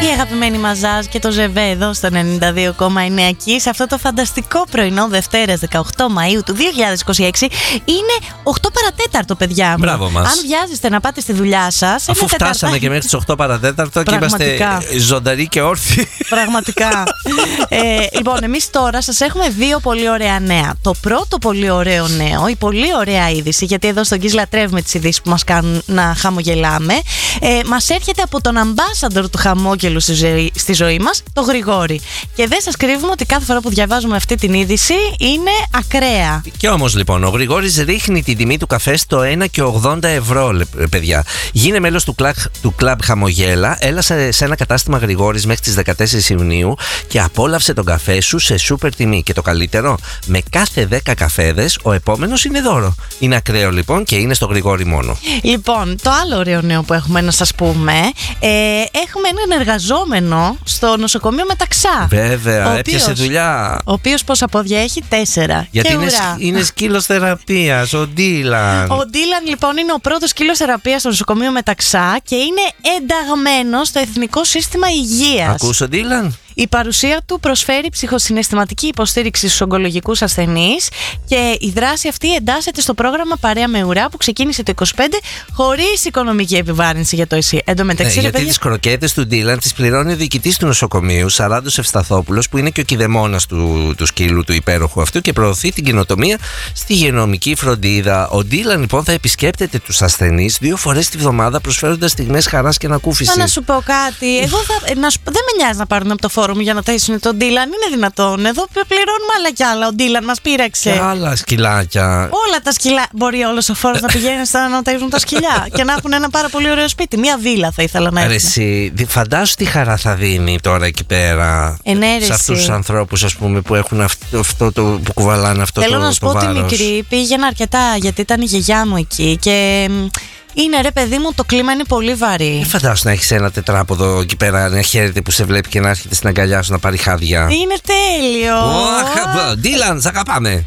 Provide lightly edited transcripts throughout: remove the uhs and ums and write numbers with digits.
Η αγαπημένη Μαζάζ και το Ζεβέ εδώ στο 92,9 και σε αυτό το φανταστικό πρωινό Δευτέρας 18 Μαΐου του 2026 είναι 8 παρατέταρτο, παιδιά μου. Μπράβο μας. Αν βιάζεστε να πάτε στη δουλειά σας, αφού φτάσαμε και μέχρι τις 8 παρατέταρτο και είμαστε ζωντανοί και όρθιοι. Πραγματικά. Λοιπόν, εμείς τώρα σας έχουμε δύο πολύ ωραία νέα. Το πρώτο πολύ ωραίο νέο, η πολύ ωραία είδηση, γιατί εδώ στον Kiss λατρεύουμε τις ειδήσεις που μας κάνουν να χαμογελάμε, μας έρχεται από τον ambassador του χαμόγελου στη ζωή μας, το Γρηγόρη. Και δεν σας κρύβουμε ότι κάθε φορά που διαβάζουμε αυτή την είδηση είναι ακραία. Και όμως λοιπόν, ο Γρηγόρης ρίχνει την τιμή του καφέ στο 1,80 ευρώ, παιδιά. Γίνε μέλος του κλαμπ Χαμογέλα, έλα σε ένα κατάστημα Γρηγόρης μέχρι τις 14 Ιουνίου και απόλαυσε τον καφέ σου σε σούπερ τιμή. Και το καλύτερο, με κάθε 10 καφέδες ο επόμενος είναι δώρο. Είναι ακραίο λοιπόν και είναι στο Γρηγόρη μόνο. Λοιπόν, το άλλο ωραίο νέο που έχουμε να σας πούμε, έχουμε έναν εργαζόμενο στο νοσοκομείο Μεταξά. Βέβαια, έπιασε δουλειά. Ο οποίος πόσα πόδια έχει? 4. Γιατί είναι σκύλος θεραπείας, ο Ντίλαν. Ο Ντίλαν λοιπόν είναι ο πρώτος σκύλος θεραπείας στο νοσοκομείο Μεταξά και είναι ενταγμένος στο Εθνικό Σύστημα Υγείας. Ακούς ο Ντίλαν? Η παρουσία του προσφέρει ψυχοσυναισθηματική υποστήριξη στους ογκολογικούς ασθενείς και η δράση αυτή εντάσσεται στο πρόγραμμα Παρέα με Ουρά που ξεκίνησε το 25 χωρίς οικονομική επιβάρυνση για το ΕΣΥ. Γιατί τις κροκέτες του Ντίλαν τις πληρώνει ο διοικητής του νοσοκομείου, Σαράντος Ευσταθόπουλος, που είναι και ο κηδεμόνας του σκύλου του υπέροχου αυτού και προωθεί την καινοτομία στη υγειονομική φροντίδα. Ο Ντίλαν λοιπόν θα επισκέπτεται τους ασθενείς 2 φορές τη βδομάδα, προσφέροντας στιγμές χαράς και ανακούφισης. Να σου πω κάτι. Εγώ δεν με νοιάζει να πάρουν από το φόρουμ για να ταΐσουν τον Ντίλαν. Είναι δυνατόν? Εδώ πληρώνουμε άλλα κι άλλα. Ο Ντίλαν μας πείραξε. Και άλλα σκυλάκια. Όλα τα σκυλιά. Μπορεί όλος ο φόρος να πηγαίνει να ταΐζουν τα σκυλιά και να έχουν ένα πάρα πολύ ωραίο σπίτι. Μια βίλα θα ήθελα να έχουν. Εσύ, φαντάσου τι χαρά θα δίνει τώρα εκεί πέρα σε αυτούς τους ανθρώπους, ας πούμε, που έχουν αυτό το, που κουβαλάνε αυτό. Θέλω το να σου πω ότι η μικρή πήγαινε αρκετά, γιατί ήταν η γιαγιά μου εκεί και είναι, ρε παιδί μου, το κλίμα είναι πολύ βαρύ. Φαντάσου να έχεις ένα τετράποδο εκεί πέρα, να χαίρεται που σε βλέπει και να έρχεται στην αγκαλιά σου να πάρει χάδια. Είναι τέλειο. Ντίλαν, σ' αγαπάμε.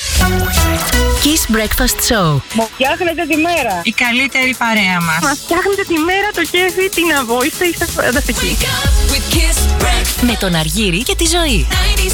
Kiss Breakfast Show. Μου φτιάχνετε τη μέρα. Η καλύτερη παρέα μας. Μας φτιάχνετε τη μέρα, το κέφι, την αβόηστα, είστε φανταστικοί. Με τον Αργύρη και τη Ζωή.